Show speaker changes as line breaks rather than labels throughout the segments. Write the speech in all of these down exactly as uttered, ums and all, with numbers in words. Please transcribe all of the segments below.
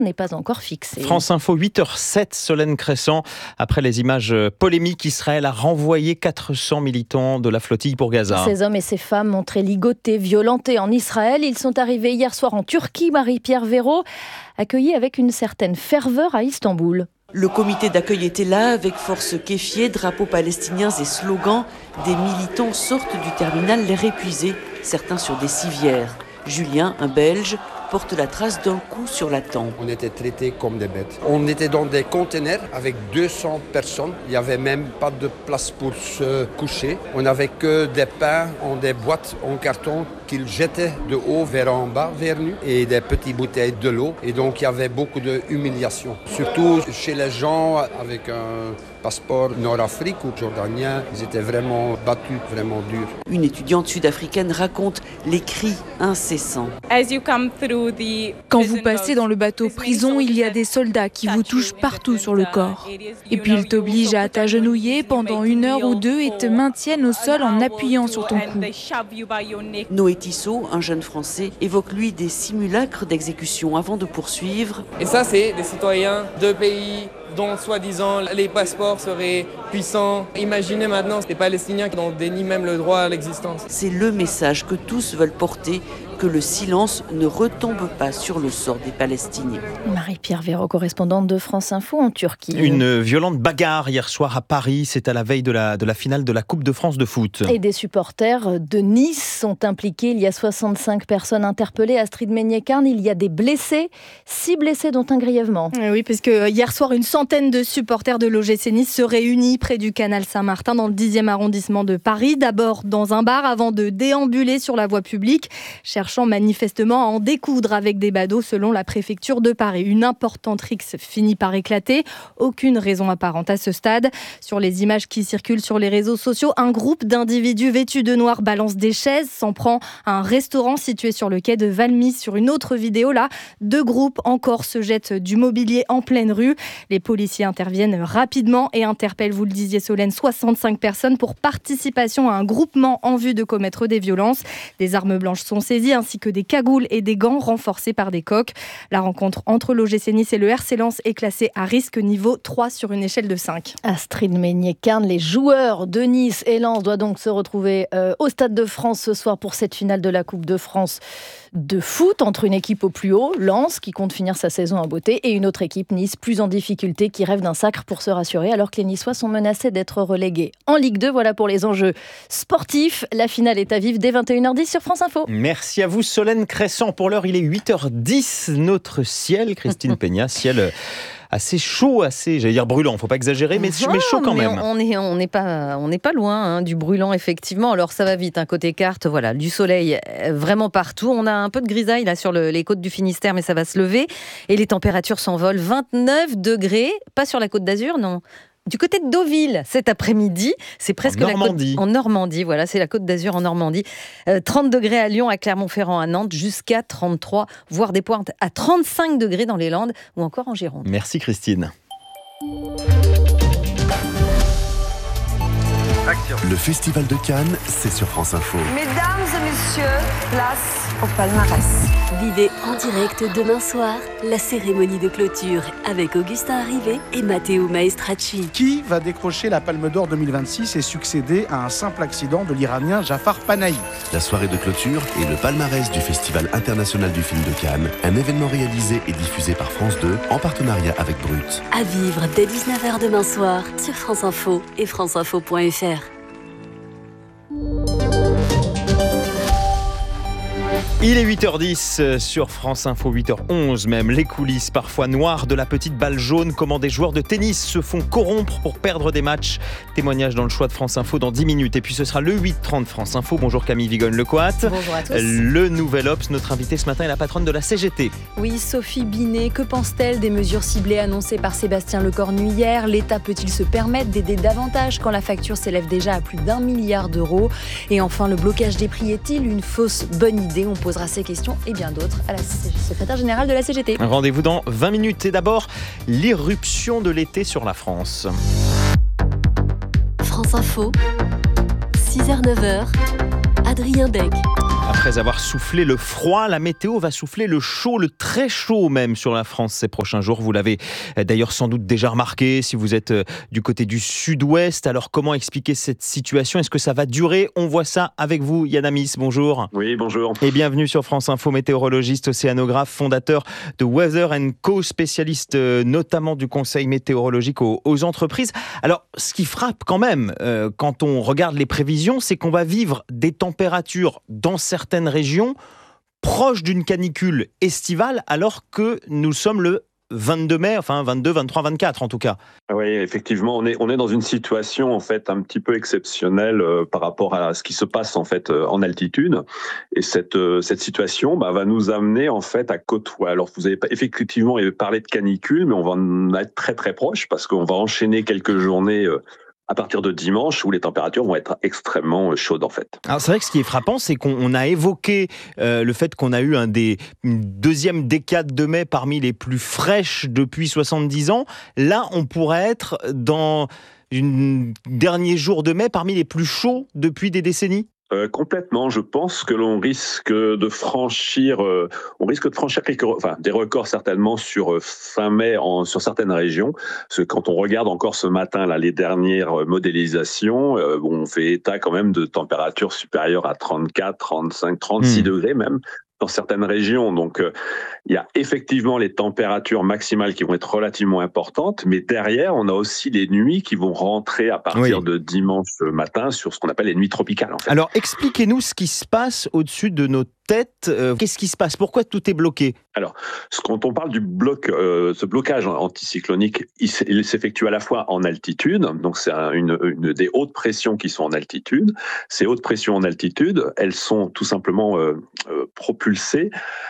n'est pas encore fixée.
France Info, huit heures sept, Solène Crescent. Après les images polémiques, Israël a renvoyé quatre cents militants de la flottille pour Gaza.
Ces hommes et ces femmes montrés ligotés, violentés en Israël. Ils sont arrivés hier soir en Turquie. Marie-Pierre Véraud, accueillis avec une certaine ferveur à Istanbul.
Le comité d'accueil était là, avec force kéfier, drapeaux palestiniens et slogans. Des militants sortent du terminal l'air épuisé, certains sur des civières. Julien, un Belge, porte la trace d'un coup sur la tempe.
On était traités comme des bêtes. On était dans des conteneurs avec deux cents personnes. Il n'y avait même pas de place pour se coucher. On n'avait que des pains en des boîtes en carton qu'ils jetaient de haut vers en bas, vers nous, et des petites bouteilles de l'eau. Et donc il y avait beaucoup d'humiliation. Surtout chez les gens avec un passeport nord-afrique ou jordanien, ils étaient vraiment battus, vraiment durs.
Une étudiante sud-africaine raconte les cris incessants.
Quand vous passez dans le bateau prison, il y a des soldats qui vous touchent partout sur le corps. Et puis ils t'obligent à t'agenouiller pendant une heure ou deux et te maintiennent au sol en appuyant sur ton cou.
Noé Tissot, un jeune Français, évoque lui des simulacres d'exécution avant de poursuivre.
Et ça, c'est des citoyens de pays dont soi-disant les passeports seraient puissants. Imaginez maintenant des Palestiniens qui n'en dénient même le droit à l'existence.
C'est le message que tous veulent porter, que le silence ne retombe pas sur le sort des Palestiniens.
Marie-Pierre Véraud, correspondante de France Info en Turquie.
Une violente bagarre hier soir à Paris, c'est à la veille de la, de la finale de la Coupe de France de foot.
Et des supporters de Nice sont impliqués. Il y a soixante-cinq personnes interpellées. Astrid Meignet-Carne, il y a des blessés, six blessés dont un grièvement.
Oui, puisque hier soir, une centaine de supporters de l'O G C Nice se réunissent près du canal Saint-Martin dans le dixième arrondissement de Paris. D'abord dans un bar avant de déambuler sur la voie publique, cherchant manifestement à en découdre avec des badauds selon la préfecture de Paris. Une importante rixe finit par éclater. Aucune raison apparente à ce stade. Sur les images qui circulent sur les réseaux sociaux, un groupe d'individus vêtus de noir balance des chaises, s'en prend à un restaurant situé sur le quai de Valmy. Sur une autre vidéo, là, deux groupes encore se jettent du mobilier en pleine rue. Les policiers interviennent rapidement et interpellent, vous le disiez Solène, soixante-cinq personnes pour participation à un groupement en vue de commettre des violences. Des armes blanches sont saisies ainsi que des cagoules et des gants renforcés par des coqs. La rencontre entre l'O G C Nice et le R C Lens est classée à risque niveau trois sur une échelle de cinq.
Astrid Meignet-Carne, les joueurs de Nice et Lens doivent donc se retrouver euh, au Stade de France ce soir pour cette finale de la Coupe de France de foot entre une équipe au plus haut, Lens, qui compte finir sa saison en beauté, et une autre équipe, Nice, plus en difficulté, qui rêve d'un sacre pour se rassurer, alors que les Niçois sont menacés d'être relégués en Ligue deux. Voilà pour les enjeux sportifs. La finale est à vivre dès vingt et une heures dix sur France Info.
Merci à vous Solène Crescent. Pour l'heure, il est huit heures dix. Notre ciel, Christine Peña, ciel assez chaud, assez, j'allais dire brûlant, faut pas exagérer, mais,
non,
mais chaud quand
mais
même.
On n'est on n'est pas, on n'est pas loin hein, du brûlant, effectivement. Alors ça va vite, hein, côté carte, voilà, du soleil vraiment partout. On a un peu de grisaille là sur le, les côtes du Finistère, mais ça va se lever. Et les températures s'envolent. vingt-neuf degrés, pas sur la Côte d'Azur, non. Du côté de Deauville, cet après-midi, c'est presque
en
la
Normandie.
côte en Normandie. Voilà, c'est la Côte d'Azur en Normandie. Euh, trente degrés à Lyon, à Clermont-Ferrand, à Nantes, jusqu'à trente-trois, voire des pointes à trente-cinq degrés dans les Landes ou encore en Gironde.
Merci Christine.
Action. Le Festival de Cannes, c'est sur France Info.
Mesdames et messieurs, place au palmarès.
Vivez en direct demain soir la cérémonie de clôture avec Augustin Arrivé et Matteo Maestracci.
Qui va décrocher la Palme d'Or deux mille vingt-six et succéder à un simple accident de l'Iranien Jafar Panahi?
La soirée de clôture et le palmarès du Festival international du film de Cannes, un événement réalisé et diffusé par France deux en partenariat avec Brut.
À vivre dès dix-neuf heures demain soir sur France Info et franceinfo point f r.
Il est huit heures dix sur France Info, huit heures onze même. Les coulisses parfois noires de la petite balle jaune. Comment des joueurs de tennis se font corrompre pour perdre des matchs. Témoignage dans le choix de France Info dans dix minutes. Et puis ce sera le huit trente France Info. Bonjour Camille Vigogne-Lecoat.
Bonjour à tous.
Le Nouvel Obs, notre invitée ce matin est la patronne de la C G T.
Oui, Sophie Binet, que pense-t-elle des mesures ciblées annoncées par Sébastien Lecornu hier? L'État peut-il se permettre d'aider davantage quand la facture s'élève déjà à plus d'un milliard d'euros? Et enfin, le blocage des prix est-il une fausse bonne idée? On posera ces questions et bien d'autres à la secrétaire générale de la C G T.
Rendez-vous dans vingt minutes. Et d'abord, l'irruption de l'été sur la France.
France Info, six heures neuf heures, Adrien Beck.
Après avoir soufflé le froid, la météo va souffler le chaud, le très chaud même sur la France ces prochains jours. Vous l'avez d'ailleurs sans doute déjà remarqué si vous êtes du côté du sud-ouest. Alors comment expliquer cette situation ? Est-ce que ça va durer ? On voit ça avec vous, Yann Amis. Bonjour.
Oui, bonjour.
Et bienvenue sur France Info, météorologiste, océanographe, fondateur de Weather and Co, spécialiste notamment du conseil météorologique aux, aux entreprises. Alors, ce qui frappe quand même euh, quand on regarde les prévisions, c'est qu'on va vivre des températures dans certaines régions proches d'une canicule estivale alors que nous sommes le vingt-deux mai, enfin vingt-deux, vingt-trois, vingt-quatre en tout cas.
Oui, effectivement, on est, on est dans une situation en fait un petit peu exceptionnelle euh, par rapport à ce qui se passe en fait euh, en altitude. Et cette, euh, cette situation bah, va nous amener en fait à côtoyer. Alors vous avez effectivement parlé de canicule, mais on va en être très très proche parce qu'on va enchaîner quelques journées euh, à partir de dimanche, où les températures vont être extrêmement chaudes en fait.
Alors c'est vrai que ce qui est frappant, c'est qu'on a évoqué euh, le fait qu'on a eu un des, une deuxième décade de mai parmi les plus fraîches depuis soixante-dix ans. Là, on pourrait être dans un dernier jour de mai parmi les plus chauds depuis des décennies.
Euh, complètement. Je pense que l'on risque de franchir, euh, on risque de franchir quelques, enfin, des records certainement sur euh, fin mai en, sur certaines régions. Parce que quand on regarde encore ce matin là les dernières modélisations, euh, on fait état quand même de températures supérieures à trente-quatre, trente-cinq, trente-six mmh. degrés même dans certaines régions. Donc, euh, il y a effectivement les températures maximales qui vont être relativement importantes, mais derrière, on a aussi les nuits qui vont rentrer à partir oui. de dimanche matin sur ce qu'on appelle les nuits tropicales. En fait.
Alors, expliquez-nous ce qui se passe au-dessus de nos têtes. Euh, qu'est-ce qui se passe ? Pourquoi tout est bloqué ?
Alors, quand on parle du bloc, euh, ce blocage anticyclonique, il s'effectue à la fois en altitude, donc c'est une, une des hautes pressions qui sont en altitude. Ces hautes pressions en altitude, elles sont tout simplement euh, euh, propulsées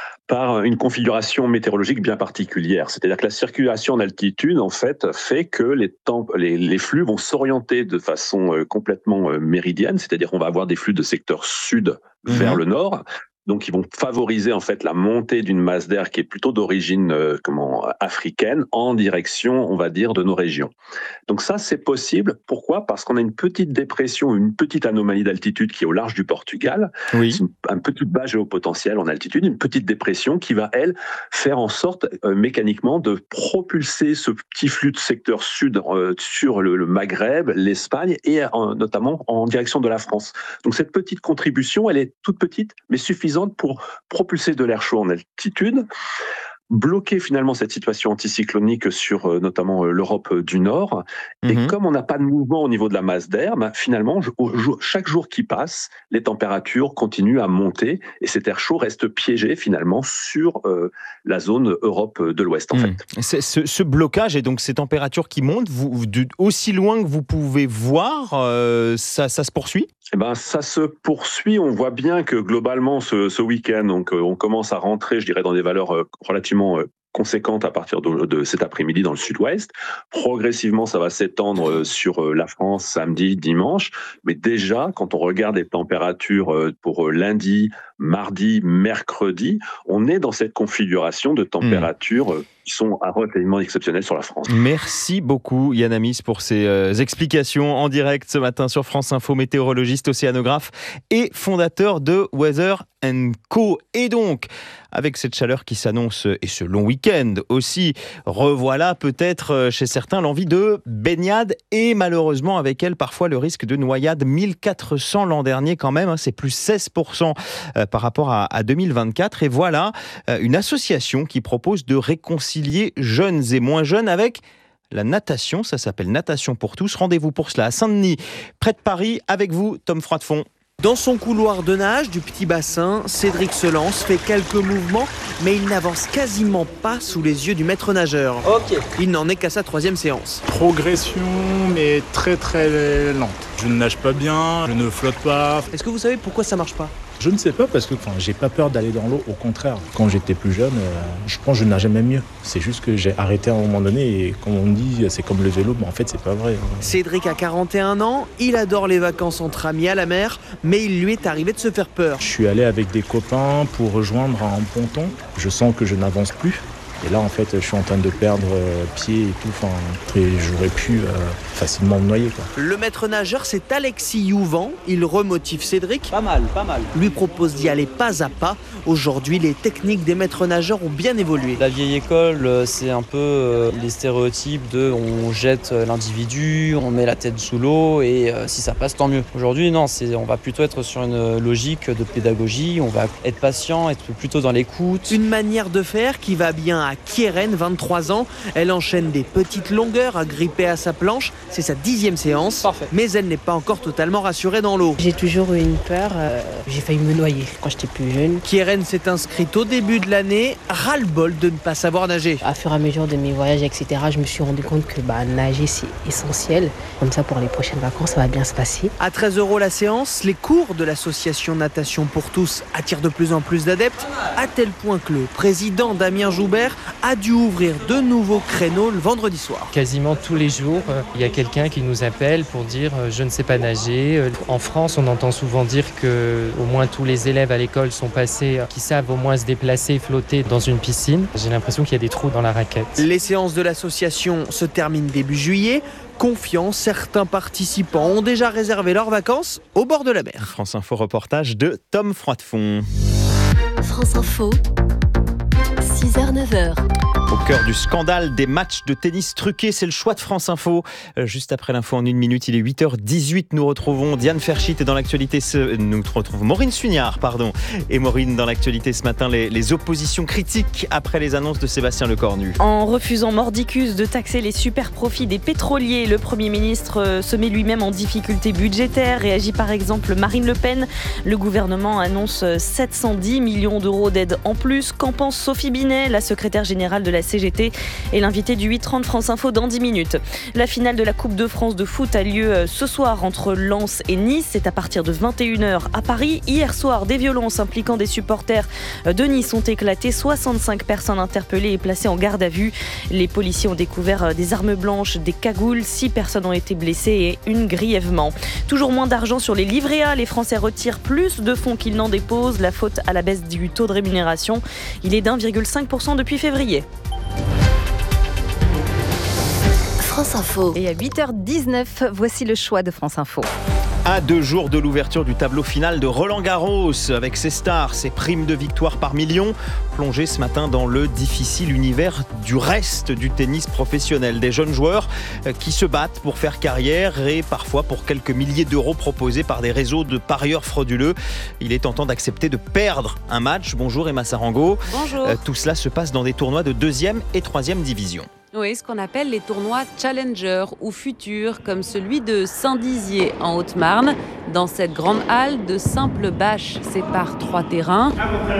par une configuration météorologique bien particulière. C'est-à-dire que la circulation en altitude, en fait, fait que les, temps, les, les flux vont s'orienter de façon euh, complètement euh, méridienne, c'est-à-dire qu'on va avoir des flux de secteur sud mmh. vers le nord. Donc, ils vont favoriser en fait la montée d'une masse d'air qui est plutôt d'origine euh, comment africaine en direction, on va dire, de nos régions. Donc ça, c'est possible. Pourquoi ? Parce qu'on a une petite dépression, une petite anomalie d'altitude qui est au large du Portugal. Oui. C'est une, un petit bas géopotentiel en altitude, une petite dépression qui va, elle, faire en sorte euh, mécaniquement de propulser ce petit flux de secteur sud euh, sur le, le Maghreb, l'Espagne et euh, notamment en direction de la France. Donc cette petite contribution, elle est toute petite, mais suffisante pour propulser de l'air chaud en altitude, bloquer finalement cette situation anticyclonique sur euh, notamment euh, l'Europe du Nord. Mmh. Et comme on n'a pas de mouvement au niveau de la masse d'air, bah, finalement, je, au, chaque jour qui passe, les températures continuent à monter et cet air chaud reste piégé finalement sur euh, la zone Europe de l'Ouest en mmh. fait.
C'est, ce, ce blocage et donc ces températures qui montent, vous, de, aussi loin que vous pouvez voir, euh, ça, ça se poursuit ?
Eh ben, ça se poursuit. On voit bien que globalement, ce, ce week-end, donc, on commence à rentrer, je dirais, dans des valeurs relativement conséquentes à partir de, de cet après-midi dans le sud-ouest. Progressivement, ça va s'étendre sur la France samedi, dimanche. Mais déjà, quand on regarde les températures pour lundi, mardi, mercredi, on est dans cette configuration de températures mmh. qui sont relativement exceptionnelles sur la France.
Merci beaucoup Yann Amis pour ces euh, explications en direct ce matin sur France Info, météorologiste, océanographe et fondateur de Weather and Co. Et donc, avec cette chaleur qui s'annonce et ce long week-end aussi, revoilà peut-être chez certains l'envie de baignade et malheureusement avec elle parfois le risque de noyade. mille quatre cents l'an dernier quand même, hein, c'est plus seize pour cent par rapport à, à deux mille vingt-quatre. Et voilà une association qui propose de réconcilier jeunes et moins jeunes avec la natation. Ça s'appelle Natation pour tous. Rendez-vous pour cela à Saint-Denis, près de Paris, avec vous, Tom Froidefond.
Dans son couloir de nage du petit bassin, Cédric se lance, fait quelques mouvements, mais il n'avance quasiment pas sous les yeux du maître nageur. Ok. Il n'en est qu'à sa troisième séance.
Progression, mais très très lente. Je ne nage pas bien, je ne flotte pas.
Est-ce que vous savez pourquoi ça marche pas ?
Je ne sais pas parce que enfin, j'ai pas peur d'aller dans l'eau, au contraire. Quand j'étais plus jeune, euh, je pense que je nageais même mieux. C'est juste que j'ai arrêté à un moment donné et comme on dit, c'est comme le vélo, mais en fait c'est pas vrai.
Cédric a quarante et un ans, il adore les vacances entre amis à la mer, mais il lui est arrivé de se faire peur.
Je suis allé avec des copains pour rejoindre un ponton. Je sens que je n'avance plus. Et là, en fait, je suis en train de perdre euh, pied et tout. Enfin, et j'aurais pu euh, facilement me noyer, quoi.
Le maître nageur, c'est Alexis Youvan. Il remotive Cédric. Pas mal, pas mal. Lui propose d'y aller pas à pas. Aujourd'hui, les techniques des maîtres nageurs ont bien évolué.
La vieille école, c'est un peu euh, les stéréotypes de on jette l'individu, on met la tête sous l'eau et euh, si ça passe, tant mieux. Aujourd'hui, non, c'est, on va plutôt être sur une logique de pédagogie. On va être patient, être plutôt dans l'écoute.
Une manière de faire qui va bien à Kieran, vingt-trois ans. Elle enchaîne des petites longueurs agrippée à sa planche. C'est sa dixième séance. Parfait. Mais elle n'est pas encore totalement rassurée dans l'eau.
J'ai toujours eu une peur. Euh, j'ai failli me noyer quand j'étais plus jeune.
Kieran s'est inscrite au début de l'année. Ras-le-bol de ne pas savoir nager.
À fur et à mesure de mes voyages, et cetera, je me suis rendu compte que bah, nager, c'est essentiel. Comme ça, pour les prochaines vacances, ça va bien se passer.
À treize euros la séance, les cours de l'association Natation pour tous attirent de plus en plus d'adeptes, à tel point que le président Damien Joubert a dû ouvrir de nouveaux créneaux le vendredi soir.
Quasiment tous les jours, il y a quelqu'un qui nous appelle pour dire « je ne sais pas nager ». En France, on entend souvent dire que au moins tous les élèves à l'école sont passés, qui savent au moins se déplacer, flotter dans une piscine. J'ai l'impression qu'il y a des trous dans la raquette.
Les séances de l'association se terminent début juillet. Confiants, certains participants ont déjà réservé leurs vacances au bord de la mer.
France Info reportage de Tom Froidefond.
France Info, six heures neuf heures.
Au cœur du scandale des matchs de tennis truqués, c'est le choix de France Info. Euh, juste après l'info en une minute, il est huit heures dix-huit. Nous retrouvons Diane Ferchit et dans l'actualité, ce... nous retrouvons Maureen Suignard, pardon. Et Maureen, dans l'actualité ce matin, les, les oppositions critiques après les annonces de Sébastien Lecornu.
En refusant mordicus de taxer les super profits des pétroliers, le Premier ministre se met lui-même en difficulté budgétaire. Réagit par exemple Marine Le Pen. Le gouvernement annonce sept cent dix millions d'euros d'aide en plus. Qu'en pense Sophie Binet, la secrétaire générale de la C G T et l'invité du huit trente France Info dans dix minutes. La finale de la Coupe de France de foot a lieu ce soir entre Lens et Nice. C'est à partir de vingt et une heures à Paris. Hier soir, des violences impliquant des supporters de Nice ont éclaté. soixante-cinq personnes interpellées et placées en garde à vue. Les policiers ont découvert des armes blanches, des cagoules. Six personnes ont été blessées et une grièvement. Toujours moins d'argent sur les livrets A. Les Français retirent plus de fonds qu'ils n'en déposent. La faute à la baisse du taux de rémunération. Il est d'un virgule cinq pour cent depuis février.
France Info.
Et à huit heures dix-neuf, voici le choix de France Info.
À deux jours de l'ouverture du tableau final de Roland-Garros, avec ses stars, ses primes de victoire par million, plongé ce matin dans le difficile univers du reste du tennis professionnel. Des jeunes joueurs qui se battent pour faire carrière et parfois pour quelques milliers d'euros proposés par des réseaux de parieurs frauduleux. Il est tentant d'accepter de perdre un match. Bonjour Emma Sarango.
Bonjour.
Euh, tout cela se passe dans des tournois de deuxième et troisième division.
Oui, ce qu'on appelle les tournois Challenger ou futurs, comme celui de Saint-Dizier en Haute-Marne. Dans cette grande halle, de simples bâches séparent trois terrains.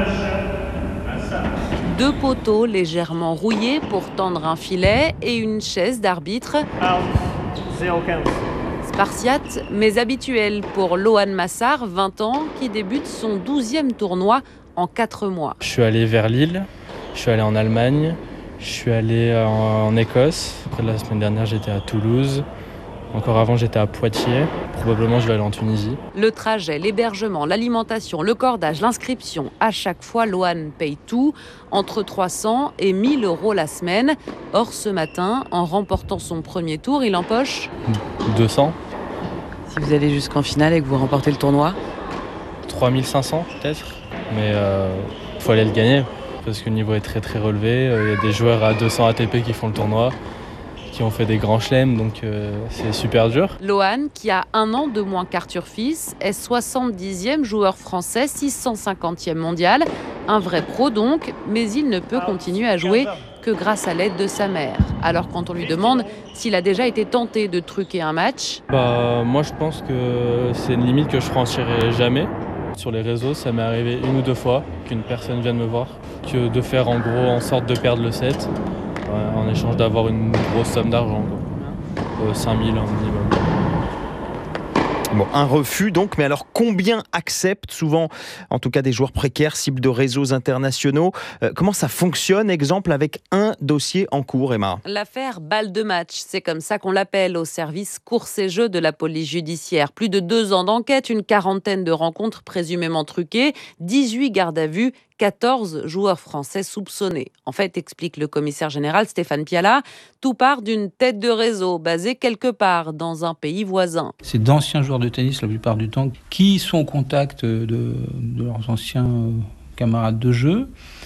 Deux poteaux légèrement rouillés pour tendre un filet et une chaise d'arbitre. Spartiate, mais habituel pour Lohan Massard, vingt ans, qui débute son douzième tournoi en quatre mois.
Je suis allé vers Lille, je suis allé en Allemagne. Je suis allé en Écosse. Après, la semaine dernière, j'étais à Toulouse. Encore avant, j'étais à Poitiers. Probablement, je vais aller en Tunisie.
Le trajet, l'hébergement, l'alimentation, le cordage, l'inscription. À chaque fois, Lohan paye tout, entre trois cents et mille euros la semaine. Or, ce matin, en remportant son premier tour, il empoche
deux cents.
Si vous allez jusqu'en finale et que vous remportez le tournoi
trois mille cinq cents peut-être. Mais il euh, faut aller le gagner. Parce que le niveau est très très relevé. Il y a des joueurs à deux cents A T P qui font le tournoi, qui ont fait des grands chelems, donc euh, c'est super dur.
Lohan, qui a un an de moins qu'Arthur Fils, est soixante-dixième joueur français, six cent cinquantième mondial. Un vrai pro donc, mais il ne peut continuer à jouer que grâce à l'aide de sa mère. Alors quand on lui demande s'il a déjà été tenté de truquer un match...
Bah, moi je pense que c'est une limite que je franchirai jamais. Sur les réseaux, ça m'est arrivé une ou deux fois qu'une personne vienne me voir, que de faire en gros en sorte de perdre le set, ouais, en échange d'avoir une grosse somme d'argent, euh, cinq mille en minimum.
Bon, un refus donc, mais alors combien acceptent souvent, en tout cas des joueurs précaires, cibles de réseaux internationaux euh, Comment ça fonctionne, exemple, avec un dossier en cours, Emma ?
L'affaire balle de match, c'est comme ça qu'on l'appelle au service courses et jeux de la police judiciaire. Plus de deux ans d'enquête, une quarantaine de rencontres présumément truquées, dix-huit gardes à vue, quatorze joueurs français soupçonnés. En fait, explique le commissaire général Stéphane Piala, tout part d'une tête de réseau basée quelque part dans un pays voisin.
C'est d'anciens joueurs de tennis la plupart du temps qui sont au contact de, de leurs anciens camarades de jeu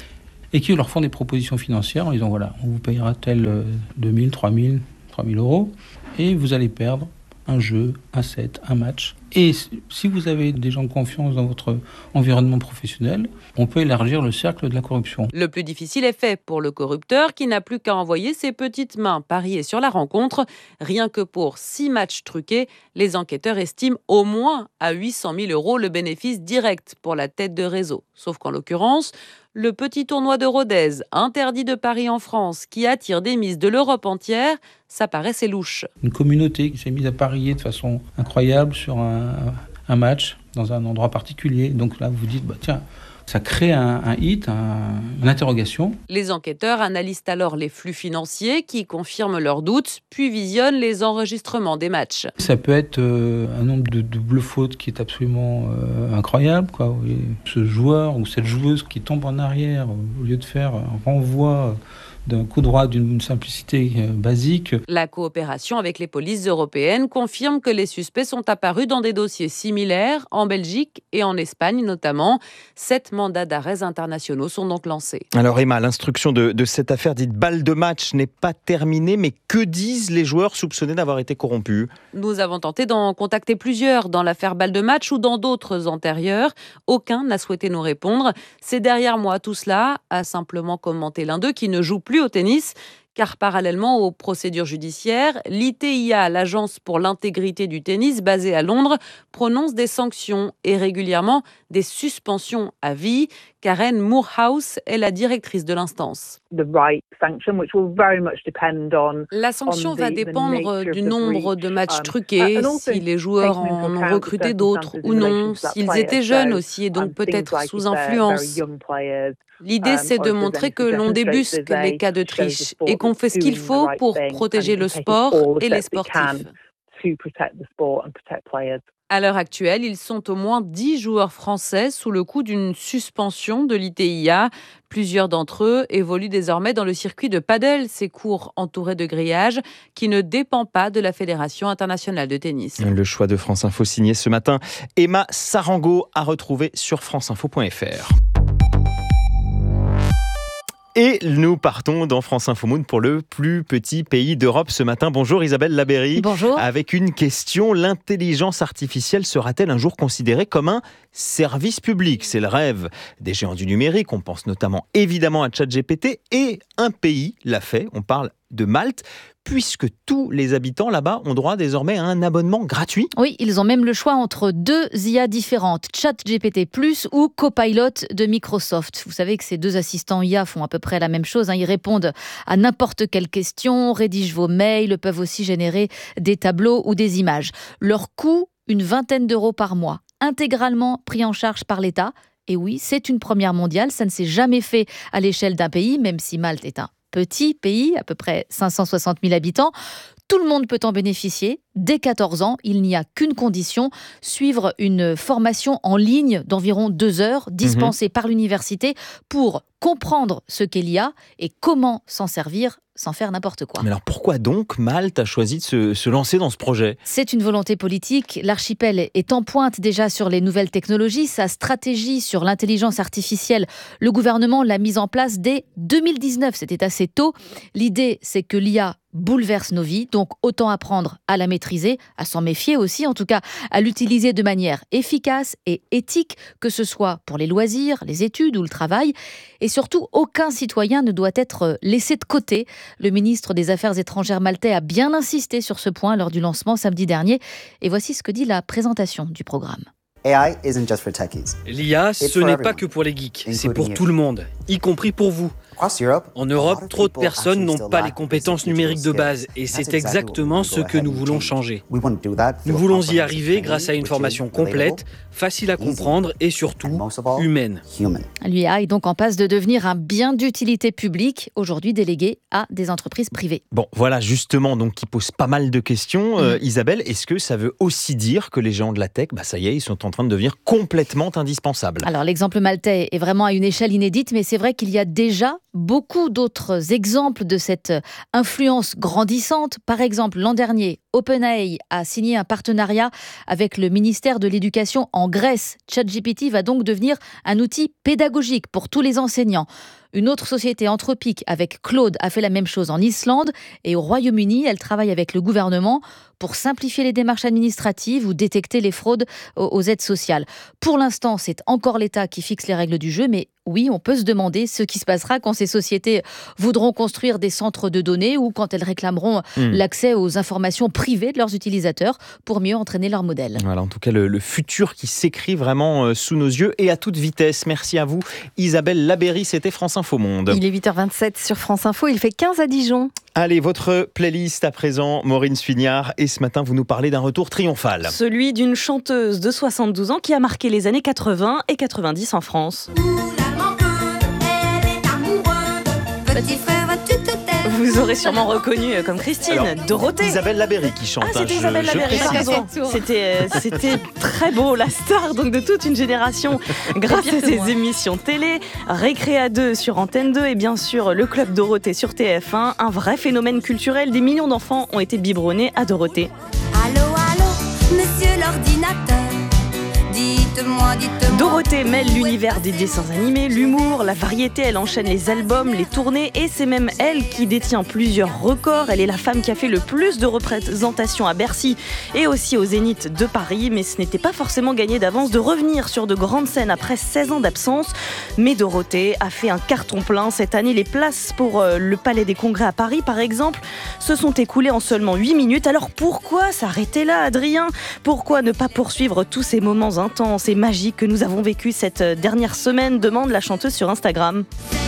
et qui leur font des propositions financières en disant voilà, on vous payera tel deux mille, trois mille, trois mille euros et vous allez perdre un jeu, un set, un match. Et si vous avez des gens de confiance dans votre environnement professionnel, on peut élargir le cercle de la corruption.
Le plus difficile est fait pour le corrupteur qui n'a plus qu'à envoyer ses petites mains parier sur la rencontre. Rien que pour six matchs truqués, les enquêteurs estiment au moins à huit cent mille euros le bénéfice direct pour la tête de réseau. Sauf qu'en l'occurrence, le petit tournoi de Rodez, interdit de Paris en France, qui attire des mises de l'Europe entière, ça paraissait louche.
Une communauté qui s'est mise à parier de façon incroyable sur un, un match dans un endroit particulier. Donc là, vous vous dites, bah, tiens, ça crée un, un hit, un, une interrogation.
Les enquêteurs analysent alors les flux financiers qui confirment leurs doutes, puis visionnent les enregistrements des matchs.
Ça peut être euh, un nombre de doubles fautes qui est absolument euh, incroyable, quoi. Oui. Ce joueur ou cette joueuse qui tombe en arrière au lieu de faire un renvoi d'un coup droit d'une simplicité basique.
La coopération avec les polices européennes confirme que les suspects sont apparus dans des dossiers similaires en Belgique et en Espagne notamment. Sept mandats d'arrêt internationaux sont donc lancés.
Alors Emma, l'instruction de, de cette affaire dite balle de match n'est pas terminée, mais que disent les joueurs soupçonnés d'avoir été corrompus ?
Nous avons tenté d'en contacter plusieurs dans l'affaire balle de match ou dans d'autres antérieures. Aucun n'a souhaité nous répondre. C'est derrière moi tout cela, a simplement commenté l'un d'eux qui ne joue plus au tennis, car parallèlement aux procédures judiciaires, l'I T I A, l'Agence pour l'intégrité du tennis basée à Londres, prononce des sanctions et régulièrement des suspensions à vie. Karen Moorhouse est la directrice de l'instance. La sanction va dépendre du nombre de matchs truqués, si les joueurs en ont recruté d'autres ou non, s'ils étaient jeunes aussi et donc peut-être sous influence. L'idée, c'est de montrer que l'on débusque les cas de triche et qu'on fait ce qu'il faut pour protéger le sport et les sportifs. À l'heure actuelle, ils sont au moins dix joueurs français sous le coup d'une suspension de l'I T I A. Plusieurs d'entre eux évoluent désormais dans le circuit de paddle, ces cours entourés de grillages qui ne dépend pas de la Fédération internationale de tennis.
Le choix de France Info signé ce matin. Emma Sarango à retrouver sur franceinfo point f r. Et nous partons dans France Info Monde pour le plus petit pays d'Europe ce matin. Bonjour Isabelle Labéry.
Bonjour.
Avec une question, l'intelligence artificielle sera-t-elle un jour considérée comme un service public ? C'est le rêve des géants du numérique. On pense notamment évidemment à ChatGPT et un pays l'a fait. On parle de Malte, puisque tous les habitants là-bas ont droit désormais à un abonnement gratuit.
Oui, ils ont même le choix entre deux I A différentes, ChatGPT plus ou Copilot de Microsoft. Vous savez que ces deux assistants I A font à peu près la même chose. Hein. Ils répondent à n'importe quelle question, rédigent vos mails, peuvent aussi générer des tableaux ou des images. Leur coût, une vingtaine d'euros par mois, intégralement pris en charge par l'État. Et oui, c'est une première mondiale, ça ne s'est jamais fait à l'échelle d'un pays, même si Malte est un petit pays, à peu près cinq cent soixante mille habitants. Tout le monde peut en bénéficier. Dès quatorze ans, il n'y a qu'une condition, suivre une formation en ligne d'environ deux heures, dispensée mmh. par l'université, pour comprendre ce qu'est l'I A et comment s'en servir sans faire n'importe quoi.
Mais alors pourquoi donc Malte a choisi de se, se lancer dans ce projet ?
C'est une volonté politique. L'archipel est en pointe déjà sur les nouvelles technologies. Sa stratégie sur l'intelligence artificielle, le gouvernement l'a mise en place dès deux mille dix-neuf. C'était assez tôt. L'idée, c'est que l'I A bouleverse nos vies, donc autant apprendre à la maîtriser, à s'en méfier aussi, en tout cas à l'utiliser de manière efficace et éthique, que ce soit pour les loisirs, les études ou le travail. Et surtout, aucun citoyen ne doit être laissé de côté. Le ministre des Affaires étrangères maltais a bien insisté sur ce point lors du lancement samedi dernier. Et voici ce que dit la présentation du programme.
L'I A, ce n'est pas que pour les geeks, c'est pour tout le monde, y compris pour vous.
En Europe, trop de personnes n'ont pas les compétences numériques de base et c'est exactement ce que nous voulons changer. Nous voulons y arriver grâce à une formation complète, facile à comprendre et surtout humaine.
L'U A est donc en passe de devenir un bien d'utilité publique, aujourd'hui délégué à des entreprises privées.
Bon, voilà justement, donc qui pose pas mal de questions. Euh, Isabelle, est-ce que ça veut aussi dire que les géants de la tech, bah ça y est, ils sont en train de devenir complètement indispensables?
Alors l'exemple maltais est vraiment à une échelle inédite, mais c'est vrai qu'il y a déjà beaucoup d'autres exemples de cette influence grandissante. Par exemple, l'an dernier, OpenAI a signé un partenariat avec le ministère de l'Éducation en Grèce. ChatGPT va donc devenir un outil pédagogique pour tous les enseignants. Une autre société, Anthropic, avec Claude, a fait la même chose en Islande. Et au Royaume-Uni, elle travaille avec le gouvernement pour simplifier les démarches administratives ou détecter les fraudes aux aides sociales. Pour l'instant, c'est encore l'État qui fixe les règles du jeu, mais oui, on peut se demander ce qui se passera quand ces sociétés voudront construire des centres de données ou quand elles réclameront mmh. l'accès aux informations privées de leurs utilisateurs pour mieux entraîner leur modèle.
Voilà, en tout cas, le, le futur qui s'écrit vraiment sous nos yeux et à toute vitesse. Merci à vous, Isabelle Labeyrie, c'était France Info Monde.
Il est huit heures vingt-sept sur France Info, il fait quinze à Dijon.
Allez, votre playlist à présent, Maureen Sfignard. Et ce matin, vous nous parlez d'un retour triomphal.
Celui d'une chanteuse de soixante-douze ans qui a marqué les années quatre-vingts et quatre-vingt-dix en France.
Petit frère, vas-tu te taire ?
Vous aurez sûrement reconnu comme Christine,
Alors,
Dorothée.
Isabelle Labeyrie qui chante.
Ah, c'était
hein,
Isabelle
je,
Labeyrie,
je
pardon. C'était, euh, c'était très beau, la star donc de toute une génération grâce à ses émissions télé, Récré à deux sur Antenne deux et bien sûr le Club Dorothée sur T F un. Un vrai phénomène culturel, des millions d'enfants ont été biberonnés à Dorothée.
Allô, allô, monsieur l'ordinateur. Dites-moi, dites-moi.
Dorothée mêle l'univers des dessins animés, l'humour, la variété, elle enchaîne les albums, les tournées et c'est même elle qui détient plusieurs records. Elle est la femme qui a fait le plus de représentations à Bercy et aussi au Zénith de Paris, mais ce n'était pas forcément gagné d'avance de revenir sur de grandes scènes après seize ans d'absence. Mais Dorothée a fait un carton plein cette année. Les places pour euh, le Palais des Congrès à Paris, par exemple, se sont écoulées en seulement huit minutes. Alors pourquoi s'arrêter là, Adrien ? Pourquoi ne pas poursuivre tous ces moments intenses et magiques que nous avons vécu cette dernière semaine, demande la chanteuse sur Instagram.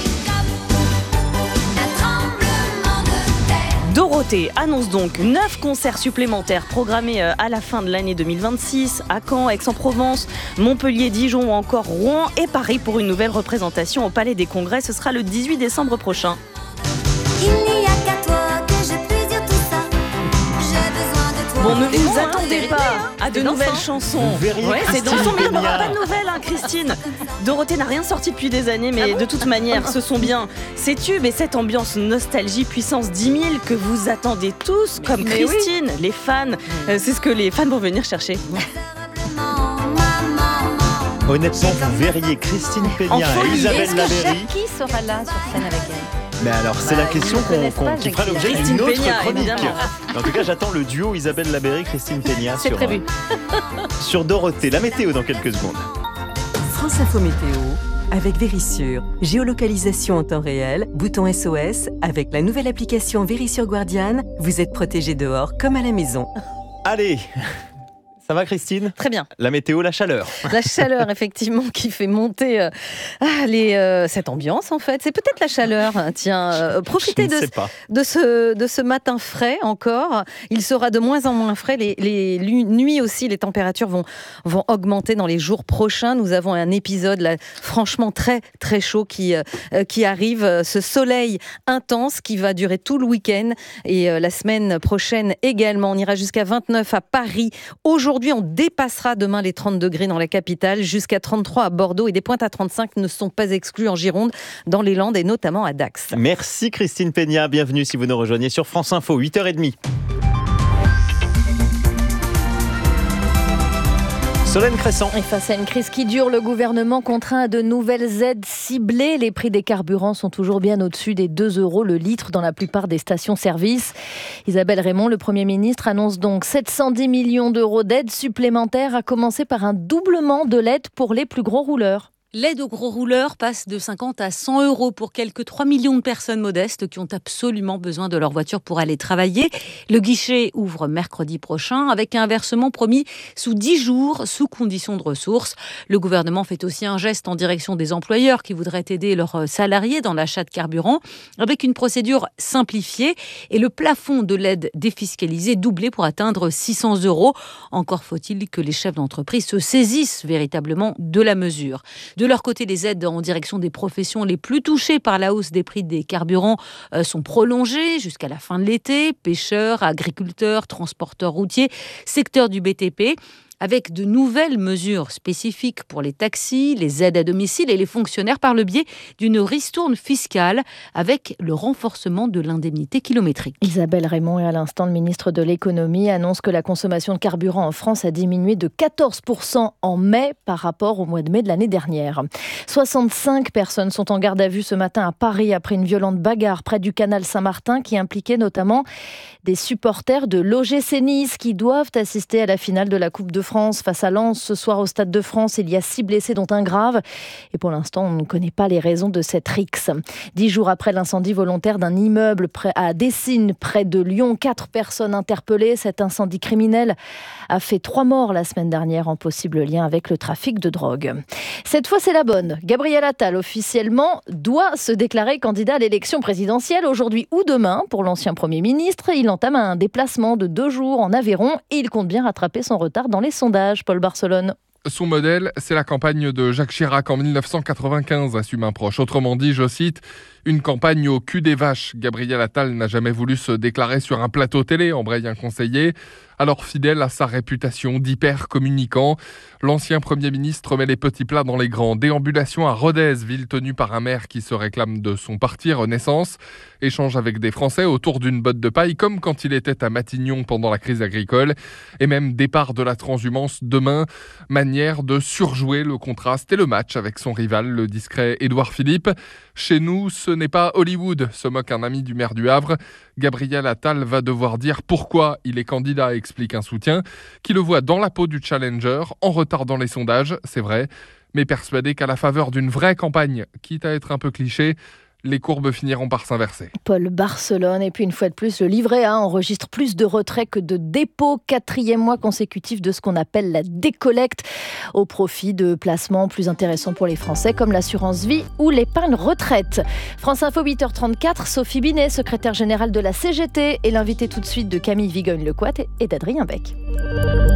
Dorothée annonce donc neuf concerts supplémentaires programmés à la fin de l'année deux mille vingt-six à Caen, Aix-en-Provence, Montpellier, Dijon ou encore Rouen et Paris pour une nouvelle représentation au Palais des Congrès. Ce sera le dix-huit décembre prochain.
Il n'y a qu'à toi que je puisse dire tout ça. J'ai besoin de toi.
Bon, ne vous attendez pas à de nouvelles chansons.
Ouais,
c'est dans son bien, pas de nouvelles, hein, Christine. Dorothée n'a rien sorti depuis des années, mais de toute manière, ce sont bien ces tubes et cette ambiance nostalgie puissance dix mille que vous attendez tous, comme
mais
Christine,
oui.
les fans. Euh, c'est ce que les fans vont venir chercher.
Honnêtement, vous verriez Christine Peña et Isabelle Labeyrie.
Qui sera là sur scène avec elle ?
Mais alors, c'est bah, la question qu'on, qu'on, qui fera l'objet
Christine
d'une autre
Peña,
chronique.
Évidemment.
En tout cas, j'attends le duo Isabelle Labeyrie-Christine Peña
C'est
sur,
prévu.
euh, sur Dorothée. La météo dans quelques secondes.
France Info Météo avec Vérissure. Géolocalisation en temps réel, bouton S O S. Avec la nouvelle application Vérissure Guardian, vous êtes protégé dehors comme à la maison.
Allez, ça va Christine ?
Très bien.
La météo, la chaleur.
La chaleur, effectivement, qui fait monter euh, ah, les, euh, cette ambiance, en fait. C'est peut-être la chaleur. Tiens, euh, profitez de, de, ce, de ce matin frais encore. Il sera de moins en moins frais. Les, les nuits aussi, les températures vont, vont augmenter dans les jours prochains. Nous avons un épisode, là, franchement, très, très chaud qui, euh, qui arrive. Ce soleil intense qui va durer tout le week-end. Et euh, la semaine prochaine également. On ira jusqu'à vingt-neuf à Paris. Aujourd'hui, Aujourd'hui, on dépassera demain les trente degrés dans la capitale, jusqu'à trente-trois à Bordeaux et des pointes à trente-cinq ne sont pas exclues en Gironde, dans les Landes et notamment à Dax.
Merci Christine Peña, bienvenue si vous nous rejoignez sur France Info, huit heures trente. Solène Crescent.
Et face à une crise qui dure, le gouvernement contraint à de nouvelles aides ciblées. Les prix des carburants sont toujours bien au-dessus des deux euros le litre dans la plupart des stations-service. Isabelle Raymond, le Premier ministre, annonce donc sept cent dix millions d'euros d'aides supplémentaires, à commencer par un doublement de l'aide pour les plus gros rouleurs.
L'aide aux gros rouleurs passe de cinquante à cent euros pour quelques trois millions de personnes modestes qui ont absolument besoin de leur voiture pour aller travailler. Le guichet ouvre mercredi prochain avec un versement promis sous dix jours, sous condition de ressources. Le gouvernement fait aussi un geste en direction des employeurs qui voudraient aider leurs salariés dans l'achat de carburant avec une procédure simplifiée et le plafond de l'aide défiscalisée doublé pour atteindre six cents euros. Encore faut-il que les chefs d'entreprise se saisissent véritablement de la mesure. De leur côté, les aides en direction des professions les plus touchées par la hausse des prix des carburants euh, sont prolongées jusqu'à la fin de l'été. Pêcheurs, agriculteurs, transporteurs routiers, secteur du B T P. Avec de nouvelles mesures spécifiques pour les taxis, les aides à domicile et les fonctionnaires par le biais d'une ristourne fiscale avec le renforcement de l'indemnité kilométrique.
Isabelle Raymond, et à l'instant, le ministre de l'économie annonce que la consommation de carburant en France a diminué de quatorze pour cent en mai par rapport au mois de mai de l'année dernière. soixante-cinq personnes sont en garde à vue ce matin à Paris après une violente bagarre près du canal Saint-Martin qui impliquait notamment des supporters de l'O G C Nice qui doivent assister à la finale de la Coupe de France face à Lens ce soir au Stade de France. Il y a six blessés dont un grave et pour l'instant on ne connaît pas les raisons de cette rixe. Dix jours après l'incendie volontaire d'un immeuble à Dessines près de Lyon, quatre personnes interpellées. Cet incendie criminel a fait trois morts la semaine dernière en possible lien avec le trafic de drogue. Cette fois c'est la bonne. Gabriel Attal officiellement doit se déclarer candidat à l'élection présidentielle aujourd'hui ou demain pour l'ancien Premier ministre. Il entame un déplacement de deux jours en Aveyron et il compte bien rattraper son retard dans les sondages. Paul Barcelone.
Son modèle, c'est la campagne de Jacques Chirac en dix-neuf cent quatre-vingt-quinze, assume un proche. Autrement dit, je cite, une campagne au cul des vaches. Gabriel Attal n'a jamais voulu se déclarer sur un plateau télé, embraye un conseiller. Alors fidèle à sa réputation d'hyper-communicant, l'ancien Premier ministre met les petits plats dans les grands. Déambulation à Rodez, ville tenue par un maire qui se réclame de son parti Renaissance. Échange avec des Français autour d'une botte de paille, comme quand il était à Matignon pendant la crise agricole. Et même départ de la transhumance demain, manière de surjouer le contraste et le match avec son rival, le discret Édouard Philippe. Chez nous, ce n'est pas Hollywood, se moque un ami du maire du Havre. Gabriel Attal va devoir dire pourquoi il est candidat, explique un soutien, qui le voit dans la peau du challenger, en retard dans les sondages, c'est vrai, mais persuadé qu'à la faveur d'une vraie campagne, quitte à être un peu cliché, les courbes finiront par s'inverser.
Paul Barcelone, et puis une fois de plus, le livret A enregistre plus de retraits que de dépôts, quatrième mois consécutif de ce qu'on appelle la décollecte, au profit de placements plus intéressants pour les Français, comme l'assurance vie ou l'épargne retraite. France Info, huit heures trente-quatre, Sophie Binet, secrétaire générale de la C G T, est l'invitée tout de suite de Camille Vigogne-Lecoat et d'Adrien Beck.